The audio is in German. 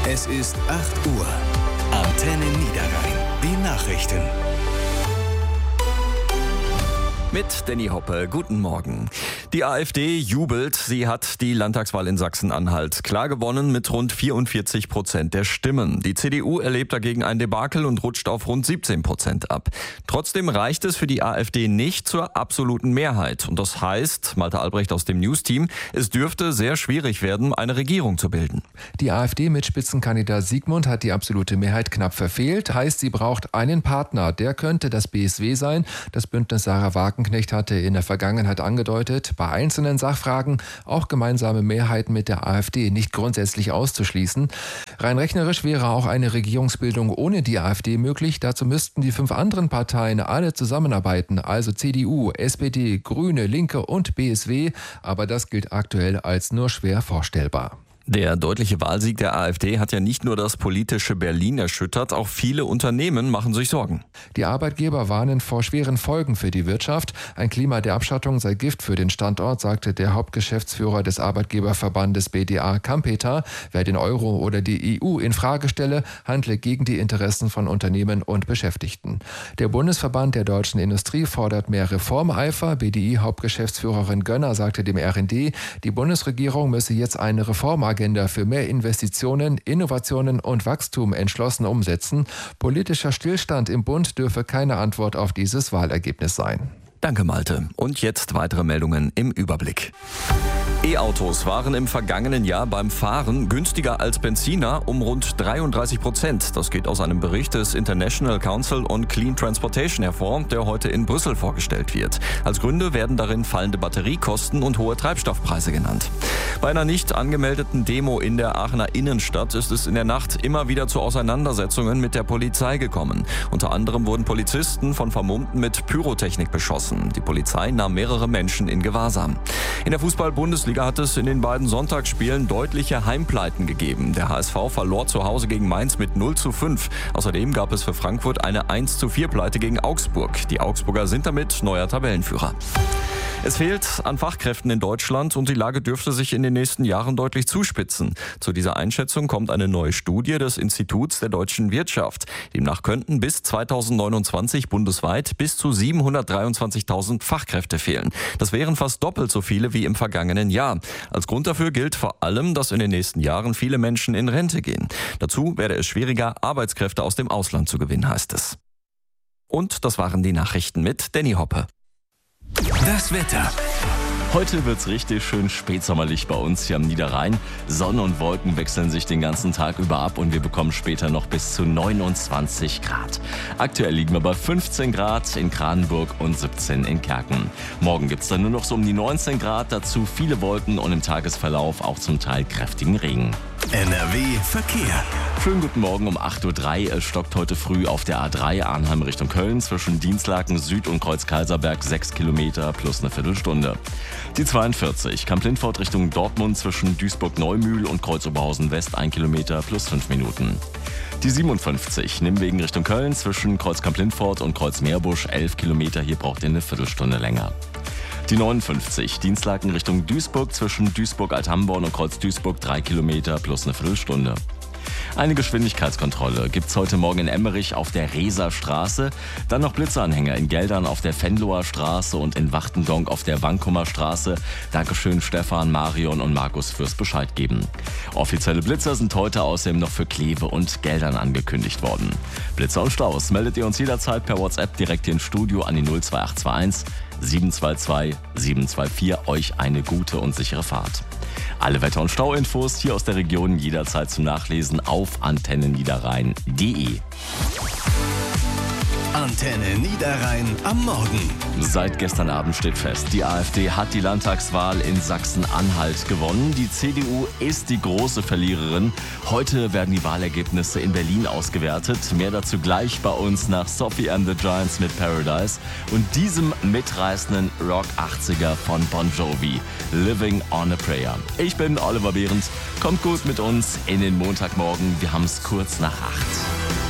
Es ist 8 Uhr. Antenne Niederrhein. Die Nachrichten. Mit Danny Hoppe, guten Morgen. Die AfD jubelt, sie hat die Landtagswahl in Sachsen-Anhalt klar gewonnen mit rund 44% der Stimmen. Die CDU erlebt dagegen ein Debakel und rutscht auf rund 17% ab. Trotzdem reicht es für die AfD nicht zur absoluten Mehrheit. Und das heißt, Malte Albrecht aus dem News-Team, es dürfte sehr schwierig werden, eine Regierung zu bilden. Die AfD mit Spitzenkandidat Sigmund hat die absolute Mehrheit knapp verfehlt. Heißt, sie braucht einen Partner. Der könnte das BSW sein. Das Bündnis Sarah Wagenknecht hatte in der Vergangenheit angedeutet, bei einzelnen Sachfragen auch gemeinsame Mehrheiten mit der AfD nicht grundsätzlich auszuschließen. Rein rechnerisch wäre auch eine Regierungsbildung ohne die AfD möglich. Dazu müssten die 5 anderen Parteien alle zusammenarbeiten, also CDU, SPD, Grüne, Linke und BSW. Aber das gilt aktuell als nur schwer vorstellbar. Der deutliche Wahlsieg der AfD hat ja nicht nur das politische Berlin erschüttert, auch viele Unternehmen machen sich Sorgen. Die Arbeitgeber warnen vor schweren Folgen für die Wirtschaft. Ein Klima der Abschottung sei Gift für den Standort, sagte der Hauptgeschäftsführer des Arbeitgeberverbandes BDA Kampeter. Wer den Euro oder die EU in Frage stelle, handle gegen die Interessen von Unternehmen und Beschäftigten. Der Bundesverband der deutschen Industrie fordert mehr Reformeifer. BDI-Hauptgeschäftsführerin Gönner sagte dem RND, die Bundesregierung müsse jetzt eine Reformagenda für mehr Investitionen, Innovationen und Wachstum entschlossen umsetzen. Politischer Stillstand im Bund dürfe keine Antwort auf dieses Wahlergebnis sein. Danke, Malte. Und jetzt weitere Meldungen im Überblick. E-Autos waren im vergangenen Jahr beim Fahren günstiger als Benziner um rund 33%. Das geht aus einem Bericht des International Council on Clean Transportation hervor, der heute in Brüssel vorgestellt wird. Als Gründe werden darin fallende Batteriekosten und hohe Treibstoffpreise genannt. Bei einer nicht angemeldeten Demo in der Aachener Innenstadt ist es in der Nacht immer wieder zu Auseinandersetzungen mit der Polizei gekommen. Unter anderem wurden Polizisten von Vermummten mit Pyrotechnik beschossen. Die Polizei nahm mehrere Menschen in Gewahrsam. In der Fußball-Bundesliga hat es in den beiden Sonntagsspielen deutliche Heimpleiten gegeben. Der HSV verlor zu Hause gegen Mainz mit 0:5. Außerdem gab es für Frankfurt eine 1:4 Pleite gegen Augsburg. Die Augsburger sind damit neuer Tabellenführer. Es fehlt an Fachkräften in Deutschland und die Lage dürfte sich in den nächsten Jahren deutlich zuspitzen. Zu dieser Einschätzung kommt eine neue Studie des Instituts der deutschen Wirtschaft. Demnach könnten bis 2029 bundesweit bis zu 723.000 Fachkräfte fehlen. Das wären fast doppelt so viele wie im vergangenen Jahr. Als Grund dafür gilt vor allem, dass in den nächsten Jahren viele Menschen in Rente gehen. Dazu werde es schwieriger, Arbeitskräfte aus dem Ausland zu gewinnen, heißt es. Und das waren die Nachrichten mit Danny Hoppe. Das Wetter. Heute wird's richtig schön spätsommerlich bei uns hier am Niederrhein. Sonne und Wolken wechseln sich den ganzen Tag über ab und wir bekommen später noch bis zu 29 Grad. Aktuell liegen wir bei 15 Grad in Kranenburg und 17 in Kerken. Morgen gibt's dann nur noch so um die 19 Grad, dazu viele Wolken und im Tagesverlauf auch zum Teil kräftigen Regen. NRW Verkehr. Schönen guten Morgen um 8:03 Uhr. Es stockt heute früh auf der A3 Arnheim Richtung Köln zwischen Dienstlaken Süd und Kreuz-Kaiserberg 6 Kilometer plus eine Viertelstunde. Die 42 Kamp-Lintfort Richtung Dortmund zwischen Duisburg-Neumühl und Kreuz-Oberhausen West 1 Kilometer plus 5 Minuten. Die 57 Nimwegen Richtung Köln zwischen Kreuz-Kamp-Lintfort und Kreuz-Meerbusch 11 Kilometer. Hier braucht ihr eine Viertelstunde länger. Die 59 Dienstlaken Richtung Duisburg zwischen Duisburg-Althamborn und Kreuz-Duisburg 3 Kilometer plus eine Viertelstunde. Eine Geschwindigkeitskontrolle gibt's heute Morgen in Emmerich auf der Reser Straße, dann noch Blitzanhänger in Geldern auf der Venloer Straße und in Wachtendonk auf der Wankumer Straße. Dankeschön Stefan, Marion und Markus fürs Bescheid geben. Offizielle Blitzer sind heute außerdem noch für Kleve und Geldern angekündigt worden. Blitzer und Staus meldet ihr uns jederzeit per WhatsApp direkt hier ins Studio an die 02821 722 724. Euch eine gute und sichere Fahrt. Alle Wetter- und Stauinfos hier aus der Region jederzeit zum Nachlesen auf antenneniederrhein.de. Antenne Niederrhein am Morgen. Seit gestern Abend steht fest, die AfD hat die Landtagswahl in Sachsen-Anhalt gewonnen. Die CDU ist die große Verliererin. Heute werden die Wahlergebnisse in Berlin ausgewertet. Mehr dazu gleich bei uns nach Sophie and the Giants mit Paradise und diesem mitreißenden Rock-80er von Bon Jovi, Living on a Prayer. Ich bin Oliver Behrendt. Kommt gut mit uns in den Montagmorgen. Wir haben es kurz nach 8.